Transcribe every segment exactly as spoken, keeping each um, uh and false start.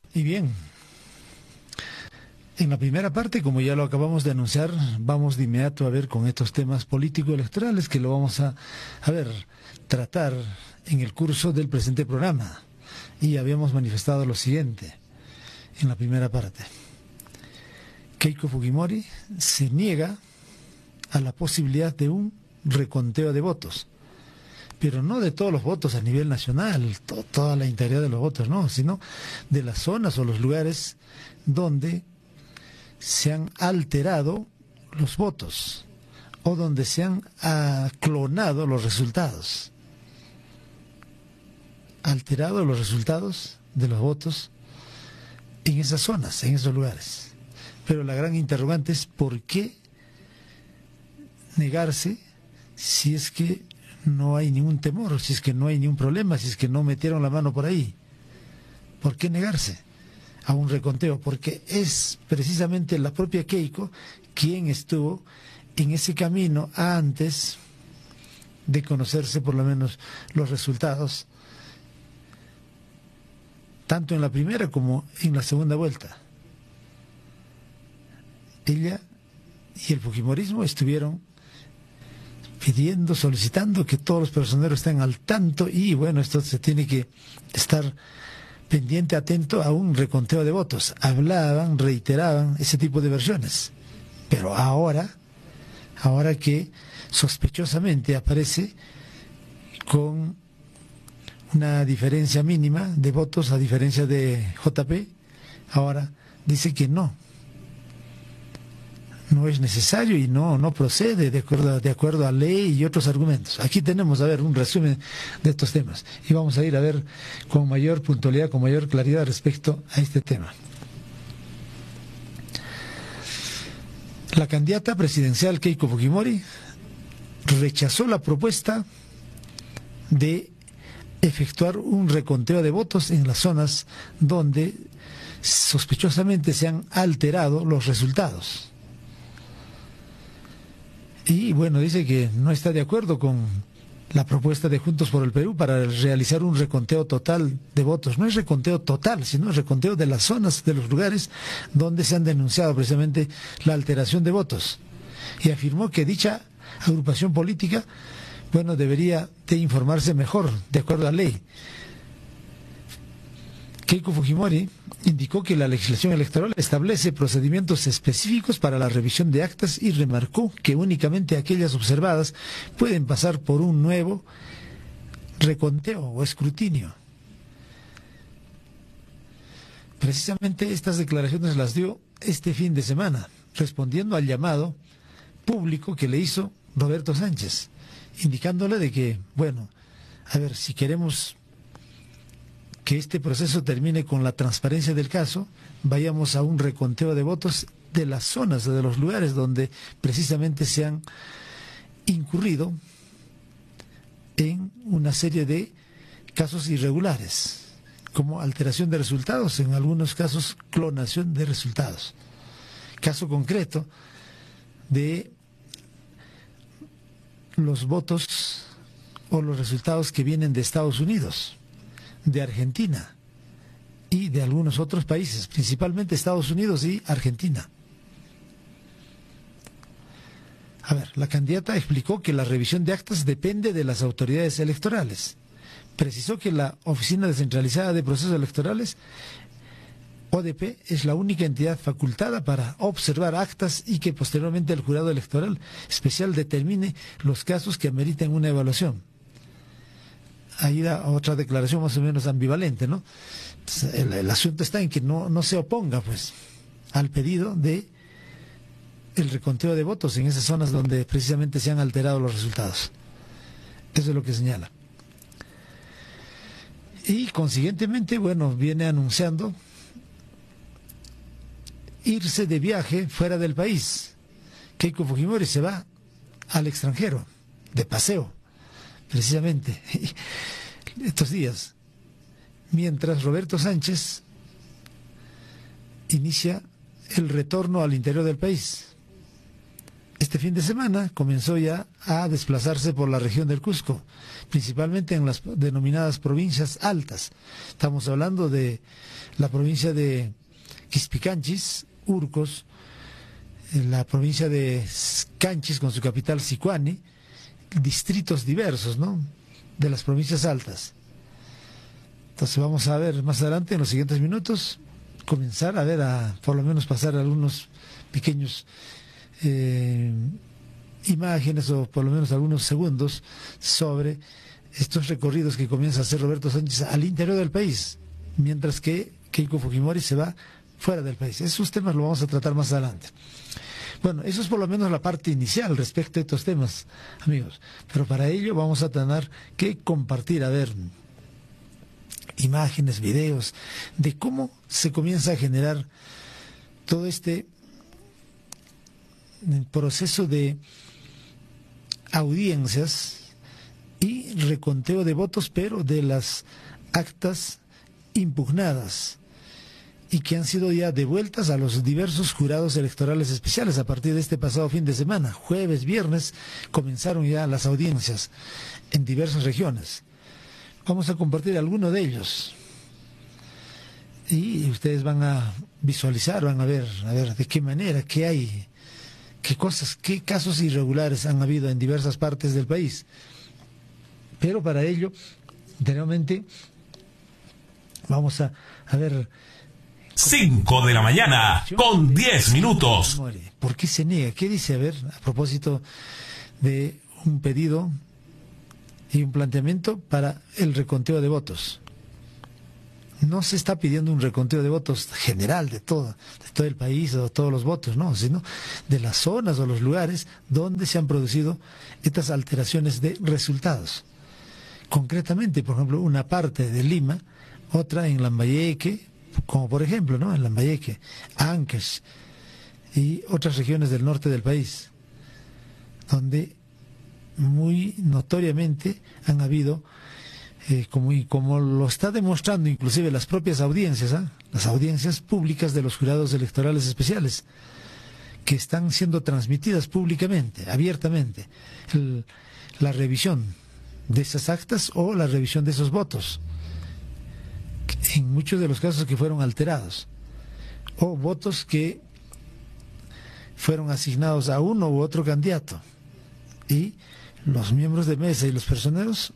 Y bien, en la primera parte, como ya lo acabamos de anunciar, vamos de inmediato a ver con estos temas político-electorales que lo vamos a, a ver, tratar en el curso del presente programa. Y habíamos manifestado lo siguiente en la primera parte. Keiko Fujimori se niega a la posibilidad de un reconteo de votos, pero no de todos los votos a nivel nacional, to toda la integridad de los votos, no, sino de las zonas o los lugares donde se han alterado los votos o donde se han ah, clonado los resultados. Alterado los resultados de los votos en esas zonas, en esos lugares. Pero la gran interrogante es ¿por qué negarse si es que no hay ningún temor, si es que no hay ningún problema, si es que no metieron la mano por ahí? ¿Por qué negarse a un reconteo? Porque es precisamente la propia Keiko quien estuvo en ese camino antes de conocerse por lo menos los resultados, tanto en la primera como en la segunda vuelta. Ella y el fujimorismo estuvieron pidiendo, solicitando que todos los personeros estén al tanto y bueno, esto se tiene que estar pendiente, atento a un reconteo de votos. Hablaban, reiteraban ese tipo de versiones. Pero ahora, ahora que sospechosamente aparece con una diferencia mínima de votos a diferencia de J P, ahora dice que no. No es necesario y no, no procede de acuerdo, de acuerdo a ley y otros argumentos. Aquí tenemos, a ver, un resumen de estos temas y vamos a ir a ver con mayor puntualidad, con mayor claridad respecto a este tema. La candidata presidencial Keiko Fujimori rechazó la propuesta de efectuar un reconteo de votos en las zonas donde sospechosamente se han alterado los resultados. Y bueno, dice que no está de acuerdo con la propuesta de Juntos por el Perú para realizar un reconteo total de votos. No es reconteo total, sino reconteo de las zonas, de los lugares donde se han denunciado precisamente la alteración de votos. Y afirmó que dicha agrupación política, bueno, debería de informarse mejor, de acuerdo a la ley. Keiko Fujimori indicó que la legislación electoral establece procedimientos específicos para la revisión de actas y remarcó que únicamente aquellas observadas pueden pasar por un nuevo reconteo o escrutinio. Precisamente estas declaraciones las dio este fin de semana, respondiendo al llamado público que le hizo Roberto Sánchez, indicándole de que, bueno, a ver, si queremos que este proceso termine con la transparencia del caso, vayamos a un reconteo de votos de las zonas, de los lugares donde precisamente se han incurrido en una serie de casos irregulares, como alteración de resultados, en algunos casos clonación de resultados. Caso concreto de los votos o los resultados que vienen de Estados Unidos, de Argentina y de algunos otros países, principalmente Estados Unidos y Argentina. A ver, la candidata explicó que la revisión de actas depende de las autoridades electorales. Precisó que la Oficina Descentralizada de Procesos Electorales, O D P, es la única entidad facultada para observar actas y que posteriormente el jurado electoral especial determine los casos que ameriten una evaluación. Ahí da otra declaración más o menos ambivalente, ¿no? El, el asunto está en que no, no se oponga, pues, al pedido de el reconteo de votos en esas zonas donde precisamente se han alterado los resultados. Eso es lo que señala. Y consiguientemente, bueno, viene anunciando irse de viaje fuera del país. Keiko Fujimori se va al extranjero, de paseo, precisamente estos días, mientras Roberto Sánchez inicia el retorno al interior del país. este fin de semana comenzó ya a desplazarse por la región del Cusco, principalmente en las denominadas provincias altas. Estamos hablando de la provincia de Quispicanchis, Urcos, en la provincia de Canchis con su capital Sicuani, distritos diversos, ¿no?, de las provincias altas. Entonces vamos a ver más adelante, en los siguientes minutos, comenzar a ver, a por lo menos pasar algunos pequeños eh, imágenes o por lo menos algunos segundos sobre estos recorridos que comienza a hacer Roberto Sánchez al interior del país, mientras que Keiko Fujimori se va fuera del país. Esos temas los vamos a tratar más adelante. Bueno, eso es por lo menos la parte inicial respecto a estos temas, amigos. Pero para ello vamos a tener que compartir, a ver, imágenes, videos, de cómo se comienza a generar todo este proceso de audiencias y reconteo de votos, pero de las actas impugnadas y que han sido ya devueltas a los diversos jurados electorales especiales a partir de este pasado fin de semana. Jueves, viernes, comenzaron ya las audiencias en diversas regiones. Vamos a compartir alguno de ellos y ustedes van a visualizar, van a ver, a ver de qué manera, qué hay, qué cosas, qué casos irregulares han habido en diversas partes del país. Pero para ello, anteriormente, vamos a, a ver... cinco de la mañana, con diez minutos. ¿Por qué se niega? ¿Qué dice? A ver, a propósito de un pedido y un planteamiento para el reconteo de votos. No se está pidiendo un reconteo de votos general de todo, de todo el país o de todos los votos, no, sino de las zonas o los lugares donde se han producido estas alteraciones de resultados. Concretamente, por ejemplo, una parte de Lima, otra en Lambayeque, como por ejemplo, ¿no?, en Lambayeque, Ancash y otras regiones del norte del país, donde muy notoriamente han habido, eh, como, como lo está demostrando inclusive las propias audiencias, ¿eh? las audiencias públicas de los jurados electorales especiales, que están siendo transmitidas públicamente, abiertamente, el, la revisión de esas actas o la revisión de esos votos, en muchos de los casos que fueron alterados, o votos que fueron asignados a uno u otro candidato, y los miembros de mesa y los personeros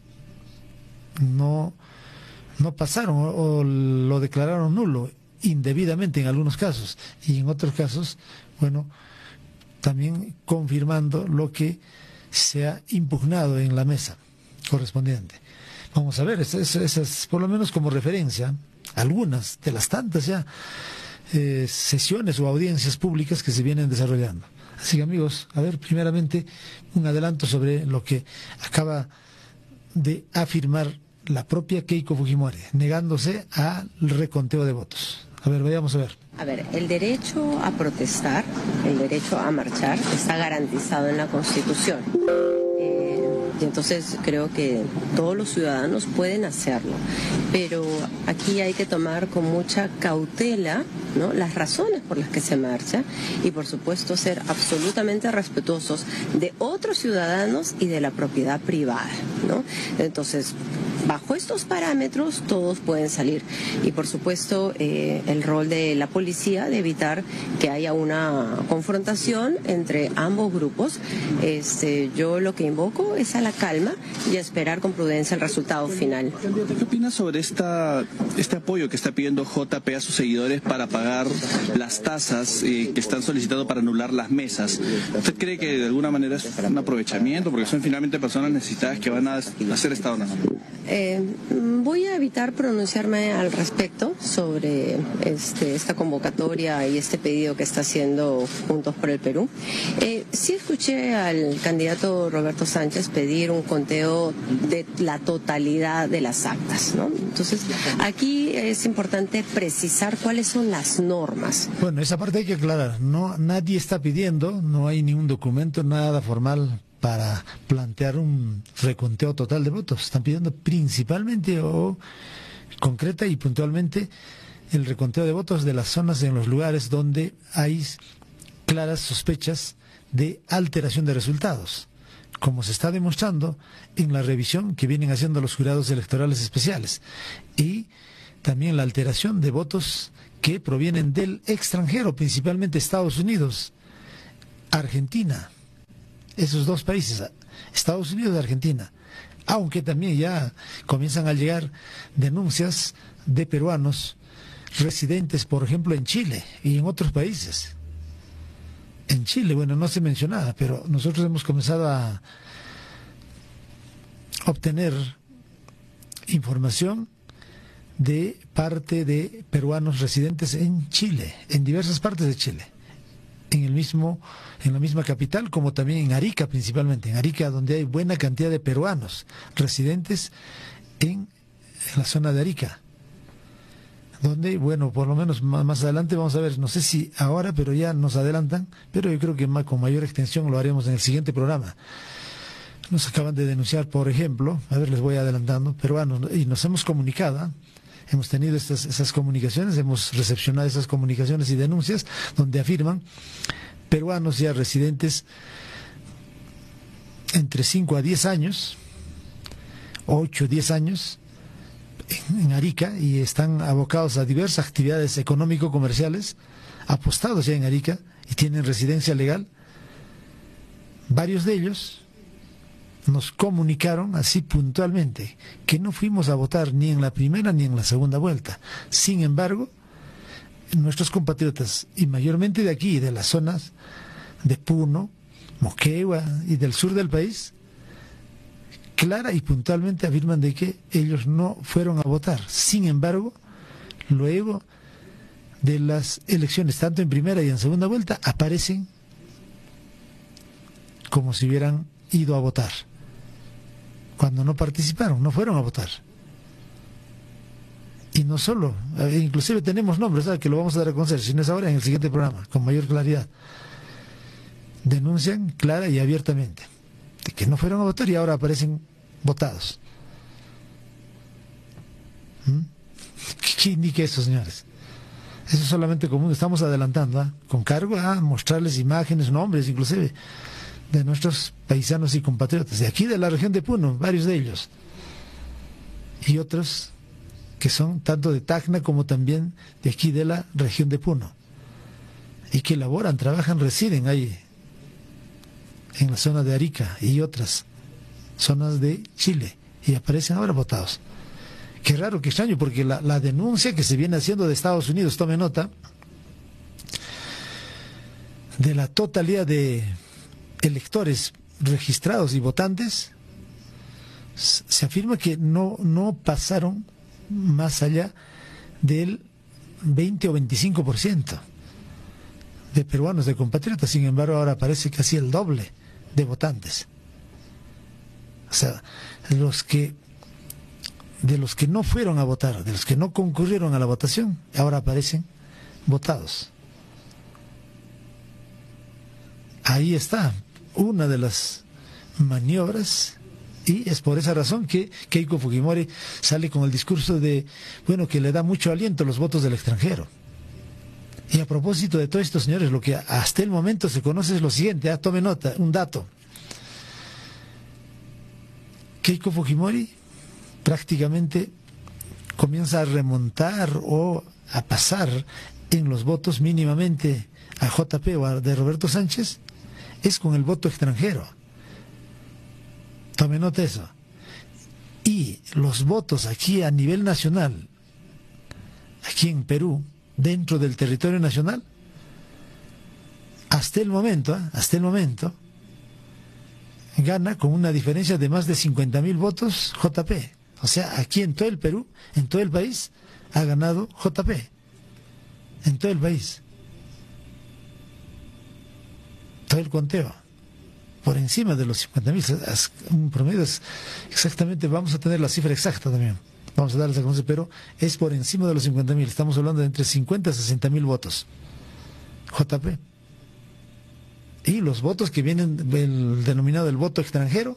no, no pasaron o, o lo declararon nulo indebidamente en algunos casos, y en otros casos, bueno, también confirmando lo que se ha impugnado en la mesa correspondiente. Vamos a ver, esas, esas por lo menos como referencia, algunas de las tantas ya eh, sesiones o audiencias públicas que se vienen desarrollando. Así que, amigos, a ver, primeramente un adelanto sobre lo que acaba de afirmar la propia Keiko Fujimori, negándose al reconteo de votos. A ver, vayamos a ver. A ver, el derecho a protestar, el derecho a marchar, está garantizado en la Constitución. Eh, y entonces creo que todos los ciudadanos pueden hacerlo. Pero aquí hay que tomar con mucha cautela, ¿no?, las razones por las que se marcha y, por supuesto, ser absolutamente respetuosos de otros ciudadanos y de la propiedad privada, ¿no? Entonces, bajo estos parámetros todos pueden salir y, por supuesto, eh, el rol de la policía de evitar que haya una confrontación entre ambos grupos. Este, yo lo que invoco es a la calma y a esperar con prudencia el resultado final. ¿Qué opina sobre esta, este apoyo que está pidiendo J P a sus seguidores para pagar las tasas eh, que están solicitando para anular las mesas? ¿Usted cree que de alguna manera es un aprovechamiento porque son finalmente personas necesitadas que van a hacer esta donación? Eh, voy a evitar pronunciarme al respecto sobre este, esta convocatoria y este pedido que está haciendo Juntos por el Perú. Eh, sí escuché al candidato Roberto Sánchez pedir un conteo de la totalidad de las actas, ¿no? Entonces, aquí es importante precisar cuáles son las normas. Bueno, esa parte hay que aclarar. No, nadie está pidiendo, no hay ningún documento, nada formal para plantear un reconteo total de votos. Están pidiendo principalmente o concreta y puntualmente el reconteo de votos de las zonas en los lugares donde hay claras sospechas de alteración de resultados, como se está demostrando en la revisión que vienen haciendo los jurados electorales especiales, y también la alteración de votos que provienen del extranjero, principalmente Estados Unidos, Argentina, esos dos países, Estados Unidos y Argentina, aunque también ya comienzan a llegar denuncias de peruanos residentes, por ejemplo, en Chile y en otros países. En Chile, bueno, no se mencionaba, pero nosotros hemos comenzado a obtener información de parte de peruanos residentes en Chile, en diversas partes de Chile, en el mismo, en la misma capital, como también en Arica principalmente, en Arica, donde hay buena cantidad de peruanos residentes en, en la zona de Arica, donde, bueno, por lo menos más, más adelante vamos a ver, no sé si ahora, pero ya nos adelantan, pero yo creo que más, con mayor extensión lo haremos en el siguiente programa. Nos acaban de denunciar, por ejemplo, a ver, les voy adelantando, peruanos, y nos hemos comunicado, hemos tenido estas, esas comunicaciones, hemos recepcionado esas comunicaciones y denuncias donde afirman peruanos ya residentes entre cinco a diez años, ocho a diez años, en, en Arica, y están abocados a diversas actividades económico-comerciales, apostados ya en Arica y tienen residencia legal. Varios de ellos nos comunicaron así puntualmente que no fuimos a votar ni en la primera ni en la segunda vuelta. Sin embargo, nuestros compatriotas, y mayormente de aquí, de las zonas de Puno, Moquegua y del sur del país, clara y puntualmente afirman de que ellos no fueron a votar. Sin embargo, luego de las elecciones, tanto en primera y en segunda vuelta, aparecen como si hubieran ido a votar, cuando no participaron, no fueron a votar. Y no solo, inclusive tenemos nombres, ¿sabes?, que lo vamos a dar a conocer, si no es ahora, en el siguiente programa, con mayor claridad. Denuncian clara y abiertamente de que no fueron a votar y ahora aparecen votados. ¿Mm? ¿Qué indica eso, señores? Eso es solamente común, estamos adelantando, ¿eh?, con cargo a mostrarles imágenes, nombres, inclusive, de nuestros paisanos y compatriotas, de aquí de la región de Puno, varios de ellos, y otros que son tanto de Tacna como también de aquí de la región de Puno, y que laboran, trabajan, residen ahí, en la zona de Arica y otras zonas de Chile, y aparecen ahora votados. Qué raro, qué extraño, porque la, la denuncia que se viene haciendo de Estados Unidos, tome nota, de la totalidad de electores registrados y votantes, se afirma que no, no pasaron más allá del veinte o veinticinco por ciento de peruanos, de compatriotas. Sin embargo, ahora parece casi el doble de votantes. O sea, los que de los que no fueron a votar, de los que no concurrieron a la votación, ahora aparecen votados. Ahí está una de las maniobras, y es por esa razón que Keiko Fujimori sale con el discurso de, bueno, que le da mucho aliento a los votos del extranjero. Y a propósito de todo esto, señores, lo que hasta el momento se conoce es lo siguiente, ¿eh? Tome nota, un dato. Keiko Fujimori prácticamente comienza a remontar o a pasar en los votos mínimamente a J P o a de Roberto Sánchez, es con el voto extranjero. Tome nota eso. Y los votos aquí a nivel nacional, aquí en Perú, dentro del territorio nacional, hasta el momento, ¿eh? hasta el momento, gana con una diferencia de más de cincuenta mil votos J P. O sea, aquí en todo el Perú, en todo el país, ha ganado J P. En todo el país. Todo el conteo. Por encima de los cincuenta mil. Un promedio es exactamente, vamos a tener la cifra exacta también. Vamos a darles a conocer, pero es por encima de los cincuenta mil. Estamos hablando de entre cincuenta a sesenta mil votos. J P. Y los votos que vienen del denominado el voto extranjero,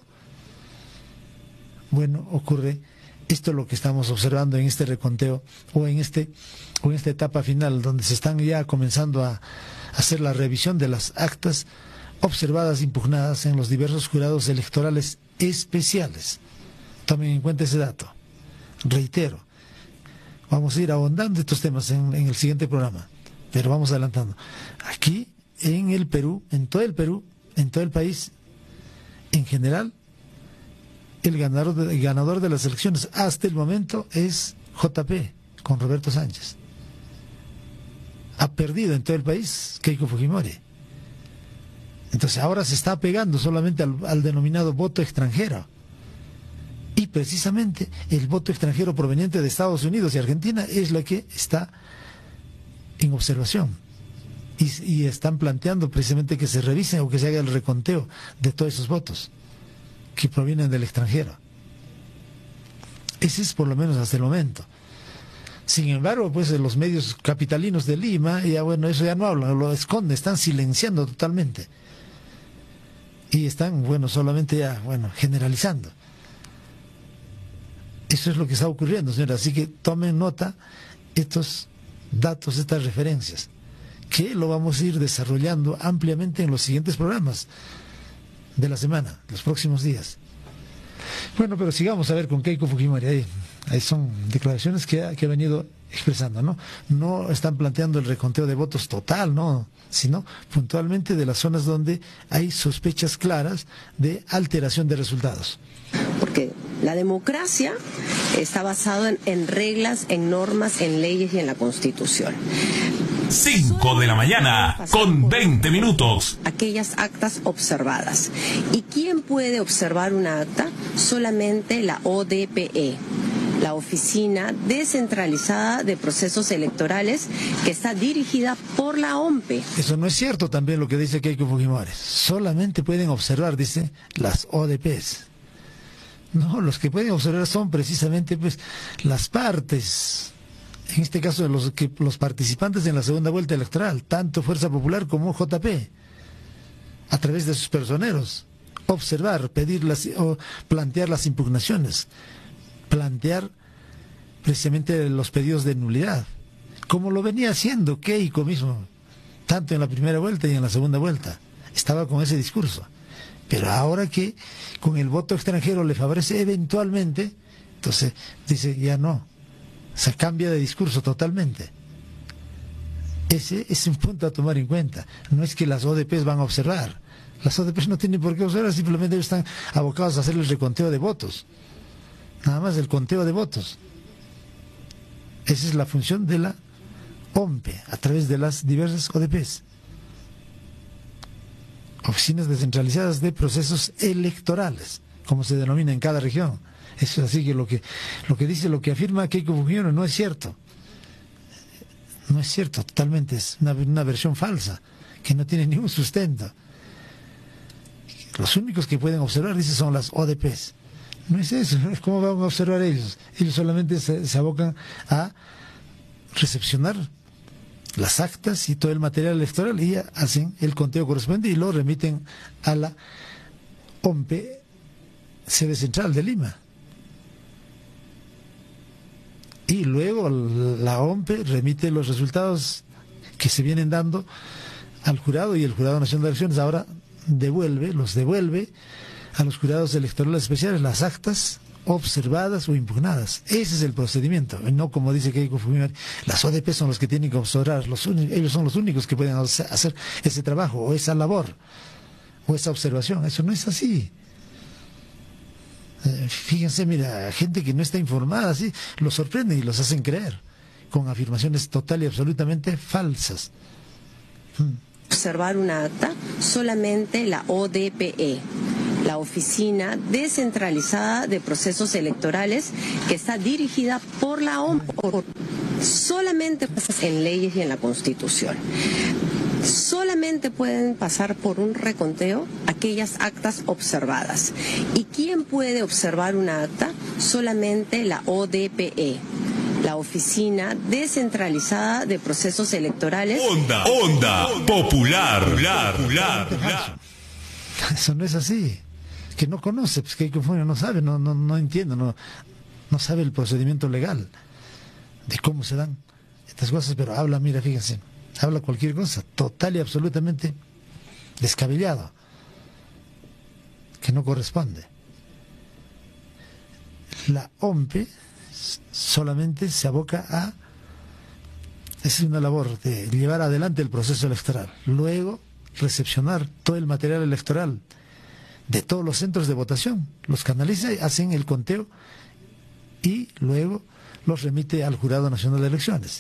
bueno, ocurre esto, lo que estamos observando en este reconteo o en este o en esta etapa final, donde se están ya comenzando a hacer la revisión de las actas observadas, impugnadas en los diversos jurados electorales especiales. Tomen en cuenta ese dato. Reitero, vamos a ir ahondando estos temas en, en el siguiente programa, pero vamos adelantando. Aquí, en el Perú, en todo el Perú, en todo el país, en general, el ganador de, el ganador de las elecciones hasta el momento es J P, con Roberto Sánchez. Ha perdido en todo el país Keiko Fujimori. Entonces ahora se está pegando solamente al, al denominado voto extranjero. Y precisamente el voto extranjero proveniente de Estados Unidos y Argentina es la que está en observación. Y, y están planteando precisamente que se revisen o que se haga el reconteo de todos esos votos que provienen del extranjero. Ese es por lo menos hasta el momento. Sin embargo, pues los medios capitalinos de Lima, ya bueno, eso ya no hablan, lo esconden, están silenciando totalmente. Y están, bueno, solamente ya, bueno, generalizando. Eso es lo que está ocurriendo, señora. Así que tomen nota estos datos, estas referencias, que lo vamos a ir desarrollando ampliamente en los siguientes programas de la semana, los próximos días. Bueno, pero sigamos a ver con Keiko Fujimori. Ahí, ahí son declaraciones que ha, que ha venido expresando, ¿no? No están planteando el reconteo de votos total, ¿no? Sino puntualmente de las zonas donde hay sospechas claras de alteración de resultados. Porque la democracia está basada en, en reglas, en normas, en leyes y en la Constitución. cinco de la mañana con veinte minutos. Aquellas actas observadas. ¿Y quién puede observar una acta? Solamente la O D P E, la Oficina Descentralizada de Procesos Electorales, que está dirigida por la O M P E. Eso no es cierto también lo que dice Keiko Fujimori. Solamente pueden observar, dice, las O D Ps. No, los que pueden observar son precisamente pues las partes, en este caso de los, que, los participantes en la segunda vuelta electoral, tanto Fuerza Popular como J P, a través de sus personeros, observar, pedir las, o plantear las impugnaciones, plantear precisamente los pedidos de nulidad, como lo venía haciendo Keiko mismo, tanto en la primera vuelta y en la segunda vuelta, estaba con ese discurso. Pero ahora que con el voto extranjero le favorece eventualmente, entonces dice ya no, se cambia de discurso totalmente. Ese es un punto a tomar en cuenta. No es que las O D Ps van a observar. Las O D Ps no tienen por qué observar, simplemente ellos están abocados a hacer el reconteo de votos. Nada más el conteo de votos. Esa es la función de la O M P E, a través de las diversas O D Ps. Oficinas descentralizadas de procesos electorales, como se denomina en cada región. Eso es así que lo que lo que dice, lo que afirma Keiko Fujimori no es cierto. No es cierto, totalmente, es una, una versión falsa, que no tiene ningún sustento. Los únicos que pueden observar, dice, son las O D Ps. No es eso, ¿cómo van a observar ellos? Ellos solamente se, se abocan a recepcionar las actas y todo el material electoral y ya hacen el conteo correspondiente y lo remiten a la O M P E, sede central de Lima. Y luego la O M P E remite los resultados que se vienen dando al jurado, y el Jurado Nacional de Elecciones ahora devuelve, los devuelve a los jurados electorales especiales las actas observadas o impugnadas. Ese es el procedimiento, y no como dice Keiko Fujimori, las O D P son los que tienen que observar, los ellos son los únicos que pueden hacer ese trabajo o esa labor o esa observación. Eso no es así. Eh, fíjense, mira, gente que no está informada, así, los sorprenden y los hacen creer con afirmaciones total y absolutamente falsas. Hmm. Observar una acta, solamente la O D P E, la Oficina Descentralizada de Procesos Electorales, que está dirigida por la O M P E. Solamente en leyes y en la Constitución. Solamente pueden pasar por un reconteo aquellas actas observadas. ¿Y quién puede observar una acta? Solamente la O D P E, la Oficina Descentralizada de Procesos Electorales. Onda, onda, popular, popular, popular, popular. Eso no es así. Que no conoce, pues que no sabe, no, no, no entiende, no, no sabe el procedimiento legal de cómo se dan estas cosas, pero habla, mira, fíjense, habla cualquier cosa, total y absolutamente descabellado. que no corresponde. La O M P E solamente se aboca a, es una labor de llevar adelante el proceso electoral, luego recepcionar todo el material electoral de todos los centros de votación, los canaliza, hacen el conteo y luego los remite al Jurado Nacional de Elecciones.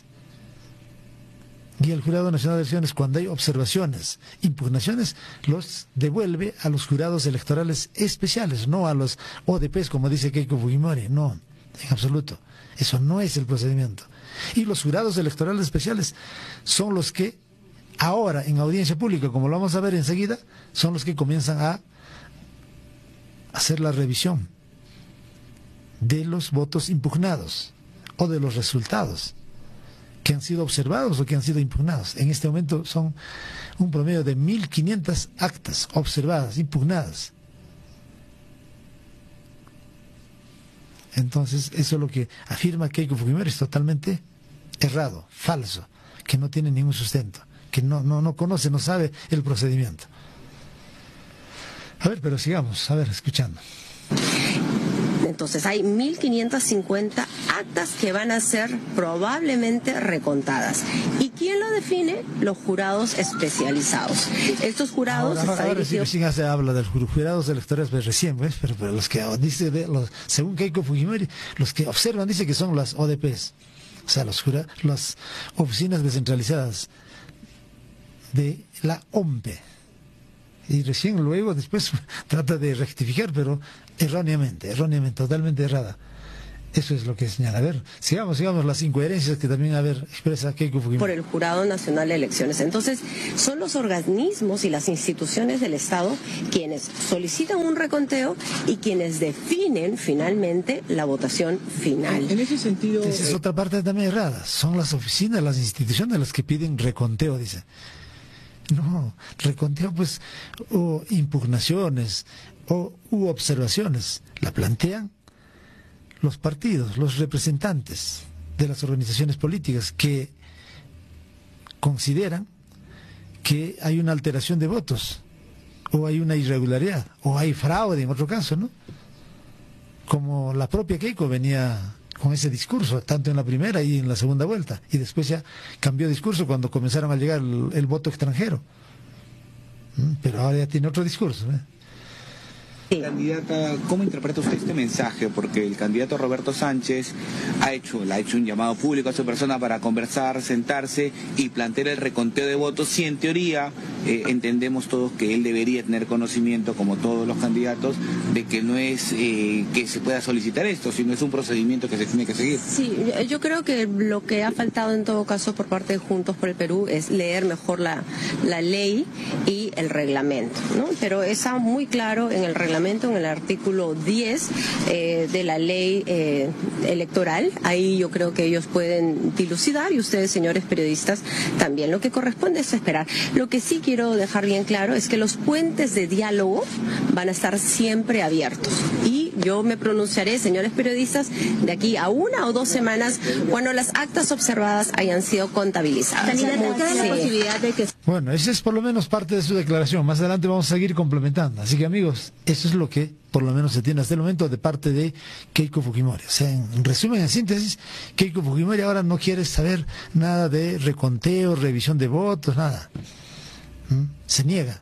Y el Jurado Nacional de Elecciones, cuando hay observaciones, impugnaciones, los devuelve a los jurados electorales especiales, no a los O D Pes, como dice Keiko Fujimori, no, en absoluto. Eso no es el procedimiento. Y los jurados electorales especiales son los que ahora, en audiencia pública, como lo vamos a ver enseguida, son los que comienzan a hacer la revisión de los votos impugnados o de los resultados que han sido observados o que han sido impugnados. En este momento son un promedio de mil quinientas actas observadas, impugnadas. Entonces, eso es lo que afirma Keiko Fujimori, es totalmente errado, falso, que no tiene ningún sustento, que no, no, no conoce, no sabe el procedimiento. A ver, pero sigamos, a ver, escuchando. Entonces hay mil quinientas cincuenta actas que van a ser probablemente recontadas. ¿Y quién lo define? Los jurados especializados. Estos jurados... Ahora, ahora, ahora dirigido... sí, recién se habla de los jurados electorales, pues recién, ¿ves? Pero, pero los que dice, de los, según Keiko Fujimori, los que observan dice que son las O D Pes, o sea, los jura, las oficinas descentralizadas de la O M P E. Y recién luego, después, trata de rectificar, pero erróneamente, erróneamente, totalmente errada. Eso es lo que señala. A ver, sigamos, sigamos las incoherencias que también, a ver, expresa Keiko Fujimori. Por el Jurado Nacional de Elecciones. Entonces, son los organismos y las instituciones del Estado quienes solicitan un reconteo y quienes definen finalmente la votación final. En ese sentido... Esa es otra parte también errada. Son las oficinas, las instituciones las que piden reconteo, dice. No, reconteo pues, o impugnaciones o u observaciones, la plantean los partidos, los representantes de las organizaciones políticas que consideran que hay una alteración de votos, o hay una irregularidad, o hay fraude en otro caso, ¿no? Como la propia Keiko venía con ese discurso, tanto en la primera y en la segunda vuelta, y después ya cambió discurso cuando comenzaron a llegar el, el voto extranjero. ¿Mm? Pero ahora ya tiene otro discurso, ¿eh? Candidata, ¿cómo interpreta usted este mensaje? Porque el candidato Roberto Sánchez ha hecho, le ha hecho un llamado público a su persona para conversar, sentarse y plantear el reconteo de votos. Y en teoría eh, entendemos todos que él debería tener conocimiento, como todos los candidatos, de que no es eh, que se pueda solicitar esto, sino es un procedimiento que se tiene que seguir. Sí, yo creo que lo que ha faltado en todo caso por parte de Juntos por el Perú es leer mejor la, la ley y el reglamento, ¿no? Pero está muy claro en el reglamento, en el artículo diez eh, de la ley eh, electoral. Ahí yo creo que ellos pueden dilucidar, y ustedes, señores periodistas, también. Lo que corresponde es esperar. Lo que sí quiero dejar bien claro es que los puentes de diálogo van a estar siempre abiertos. Y yo me pronunciaré, señores periodistas, de aquí a una o dos semanas cuando las actas observadas hayan sido contabilizadas. Candidata, ¿cabe la posibilidad de que... Bueno, esa es por lo menos parte de su declaración. Más adelante vamos a seguir complementando. Así que, amigos, eso es lo que por lo menos se tiene hasta el momento de parte de Keiko Fujimori. O sea, en resumen, en síntesis, Keiko Fujimori ahora no quiere saber nada de reconteo, revisión de votos, nada. ¿Mm? Se niega.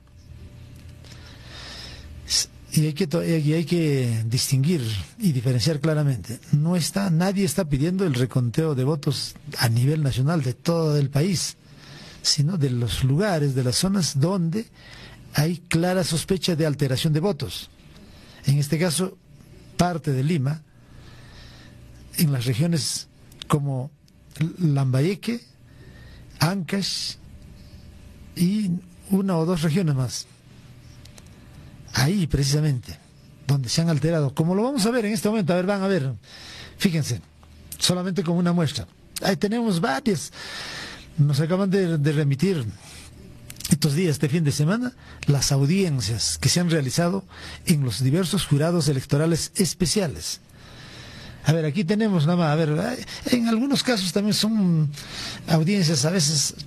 Y hay que y hay que distinguir y diferenciar claramente. No está, nadie está pidiendo el reconteo de votos a nivel nacional de todo el país, sino de los lugares, de las zonas donde hay clara sospecha de alteración de votos. En este caso, parte de Lima, en las regiones como Lambayeque, Ancash y una o dos regiones más. Ahí precisamente, donde se han alterado, como lo vamos a ver en este momento. A ver, van a ver, fíjense, solamente como una muestra. Ahí tenemos varias, nos acaban de, de remitir estos días, este fin de semana, las audiencias que se han realizado en los diversos jurados electorales especiales. A ver, aquí tenemos nada más, a ver, en algunos casos también son audiencias, a veces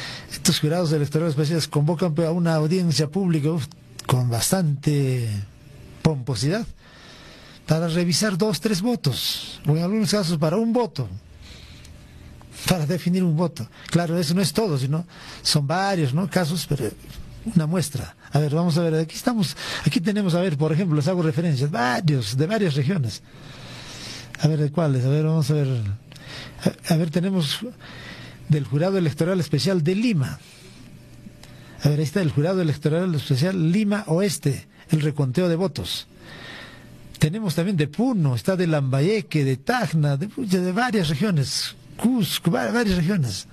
estos jurados electorales especiales convocan a una audiencia pública uf, con bastante pomposidad, para revisar dos, tres votos, o en algunos casos para un voto, para definir un voto. Claro, eso no es todo, sino son varios, ¿no?, casos, pero una muestra. A ver, vamos a ver, aquí estamos, aquí tenemos, a ver, por ejemplo, les hago referencias, varios, de varias regiones. A ver, ¿de cuáles? A ver, vamos a ver. A, a ver, tenemos del Jurado Electoral Especial de Lima. A ver, ahí está el Jurado Electoral Especial Lima Oeste, el reconteo de votos. Tenemos también de Puno, está de Lambayeque, de Tacna, de, de varias regiones, Cusco, varias regiones,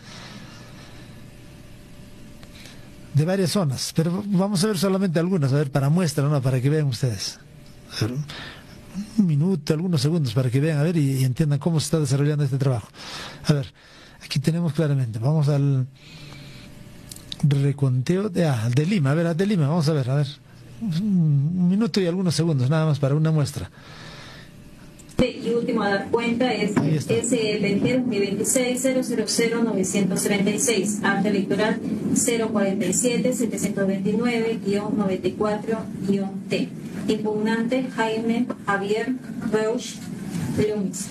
de varias zonas. Pero vamos a ver solamente algunas, a ver, para muestra, ¿no?, para que vean ustedes. A ver, un minuto, algunos segundos, para que vean, a ver, y, y entiendan cómo se está desarrollando este trabajo. A ver, aquí tenemos claramente, vamos al reconteo de, ah, de Lima, a ver, de Lima, vamos a ver, a ver. Un minuto y algunos segundos, nada más para una muestra. Y último a dar cuenta es S veintiséis cero cero cero novecientos treinta y seis, acta electoral cero cuarenta y siete setecientos veintinueve guión noventa y cuatro guión T. Impugnante Jaime Javier Reusch Lumis.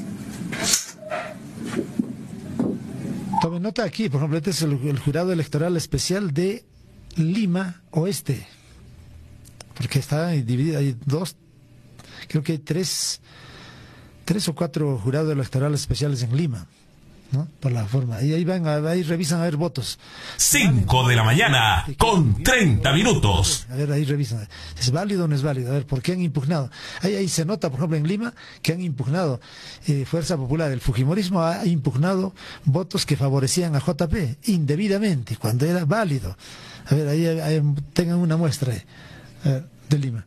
Tomen nota aquí, por ejemplo, este es el, el Jurado Electoral Especial de Lima Oeste, porque está dividido, hay dos, creo que hay tres, tres o cuatro jurados electorales especiales en Lima, ¿no?, por la forma. Y ahí van, ahí revisan a ver votos. Cinco de la mañana con treinta minutos. A ver, ahí revisan. ¿Es válido o no es válido? A ver, ¿por qué han impugnado? Ahí, ahí se nota, por ejemplo, en Lima, que han impugnado, eh, Fuerza Popular, el Fujimorismo ha impugnado votos que favorecían a J P indebidamente, cuando era válido. A ver, ahí, ahí tengan una muestra ahí, a ver, de Lima.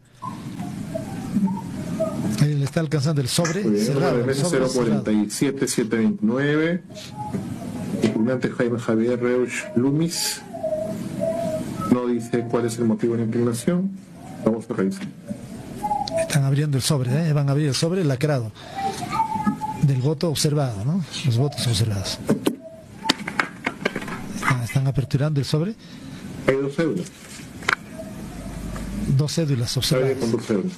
Ahí le está alcanzando el sobre bien, cerrado. El sobre cero cuarenta y siete setecientos veintinueve, impugnante Jaime Javier Reusch Lumis. No dice cuál es el motivo de la impugnación. Vamos a revisar. Están abriendo el sobre, ¿eh? Van a abrir el sobre lacrado del voto observado, ¿no? Los votos observados. Están, están aperturando el sobre. Hay dos cédulas. Dos cédulas observadas. Con dos cédulas.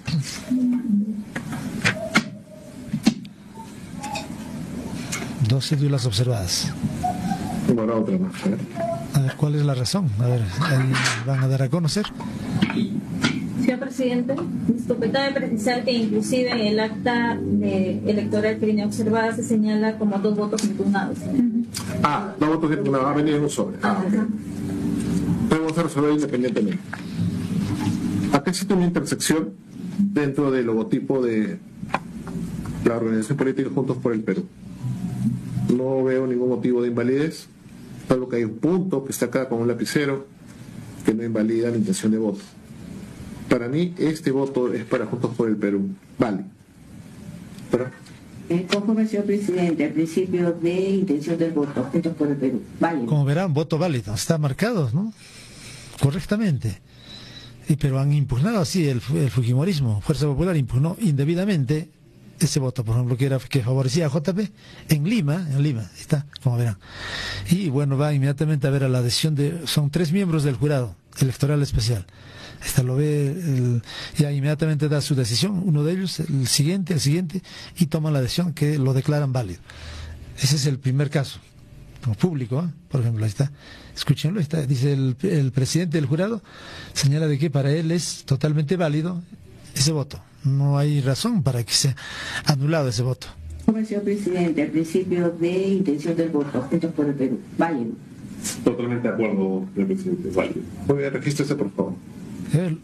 Dos cédulas observadas. Bueno, otra más, ¿eh? A ver, ¿cuál es la razón? A ver, ahí van a dar a conocer. Señor presidente, disculpe, cabe precisar que inclusive en el acta de electoral que viene observada se señala como dos votos impugnados. Ah, dos votos impugnados, ha venido en un sobre. Ah, ok. Podemos resolver independientemente. Acá existe una intersección dentro del logotipo de la organización política Juntos por el Perú. No veo ningún motivo de invalidez, salvo que hay un punto que está acá con un lapicero que no invalida la intención de voto. Para mí, este voto es para Juntos por el Perú. Vale. ¿Pero? Eh, conforme, señor presidente, al principio de intención del voto, Juntos por el Perú. Vale. Como verán, voto válido. Está marcado, ¿no? Correctamente. Y, pero han impugnado así el, el Fujimorismo. Fuerza Popular impugnó indebidamente ese voto, por ejemplo, que era que favorecía a J P en Lima, en Lima, está, como verán. Y bueno, va inmediatamente a ver a la adhesión de, son tres miembros del jurado electoral especial. Esta lo ve, el, ya inmediatamente da su decisión, uno de ellos, el siguiente, el siguiente, y toman la decisión que lo declaran válido. Ese es el primer caso, como público, ¿eh? Por ejemplo, ahí está, escúchenlo, ahí está, dice el, el presidente del jurado, señala de que para él es totalmente válido ese voto. No hay razón para que sea anulado ese voto. Señor presidente, al principio de intención del voto, Juntos por el Perú. Válido. Totalmente de acuerdo, señor presidente. Válido. Voy a regístrese, por favor. El,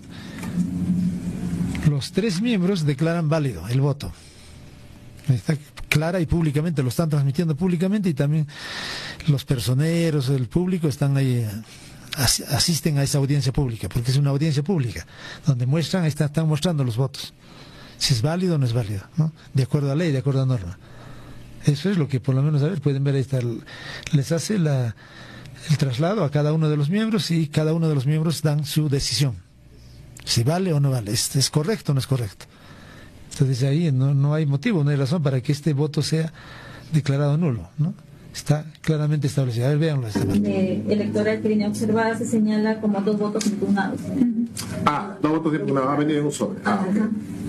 los tres miembros declaran válido el voto. Está clara y públicamente, lo están transmitiendo públicamente, y también los personeros, el público están ahí, asisten a esa audiencia pública, porque es una audiencia pública, donde muestran, están, están mostrando los votos. Si es válido o no es válido, ¿no? De acuerdo a ley, de acuerdo a norma. Eso es lo que por lo menos, a ver, pueden ver ahí está, el, les hace la, el traslado a cada uno de los miembros y cada uno de los miembros dan su decisión. Si vale o no vale, es, es correcto o no es correcto. Entonces ahí no, no hay motivo, no hay razón para que este voto sea declarado nulo, ¿no? Está claramente establecido. A ver, véanlo. Esta parte. Electoral que viene observada se señala como dos votos impugnados. Ah, dos votos impugnados, ha venido en un sobre. Ah, okay.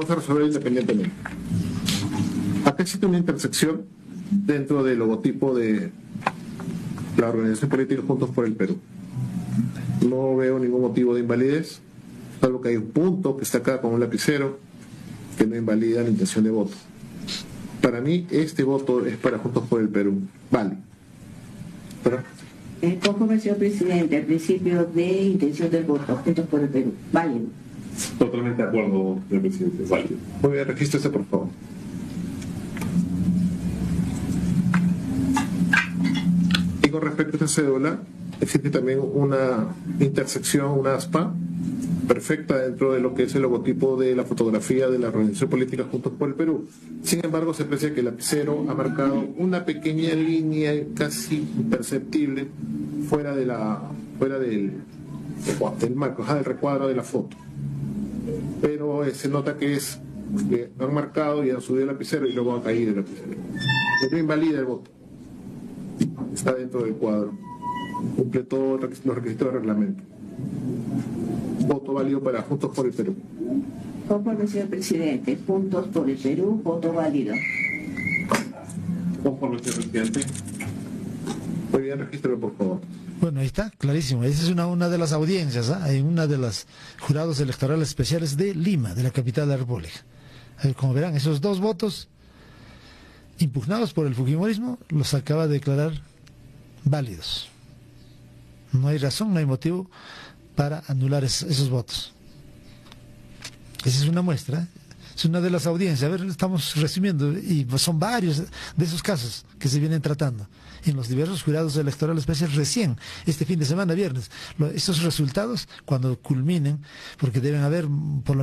vamos a resolver independientemente. Acá existe una intersección dentro del logotipo de la organización política Juntos por el Perú. No veo ningún motivo de invalidez, salvo que hay un punto que está acá con un lapicero que no invalida la intención de voto. Para mí, este voto es para Juntos por el Perú. Vale. ¿Pero? Eh, conforme, señor presidente, el principio de intención del voto, Juntos por el Perú. Válido. Totalmente de acuerdo, señor presidente. Válido. Muy bien, regístrese, por favor. Y con respecto a esta cédula, existe también una intersección, una aspa perfecta dentro de lo que es el logotipo de la fotografía de la organización política Juntos por el Perú. Sin embargo, se aprecia que el lapicero ha marcado una pequeña línea casi imperceptible fuera de la fuera del, del marco, del recuadro de la foto. Pero eh, se nota que es que han marcado y han subido el lapicero y luego ha caído el lapicero. No invalida el voto. Está dentro del cuadro. Cumple todos los requisitos del reglamento. Voto válido para Juntos por el Perú. Conforme, señor presidente, Juntos por el Perú, voto válido. Conforme, señor presidente. Muy bien, regístrelo, por favor. Bueno, ahí está, clarísimo. Esa es una, una de las audiencias, ¿eh? en una de los jurados electorales especiales de Lima, de la capital de la República. Eh, como verán, esos dos votos impugnados por el fujimorismo los acaba de declarar válidos. No hay razón, no hay motivo para anular es, esos votos. Esa es una muestra, es una de las audiencias. A ver, estamos resumiendo, y son varios de esos casos que se vienen tratando en los diversos jurados electorales especiales recién, este fin de semana, viernes. Esos resultados, cuando culminen, porque deben haber por lo